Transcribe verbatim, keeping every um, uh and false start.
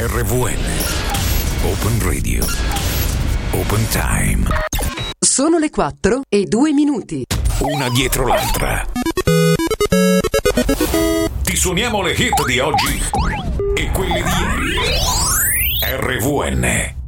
R V N Open Radio Open Time. Sono le quattro e due minuti. Una dietro l'altra. Ti suoniamo le hit di oggi e quelle di ieri. R V N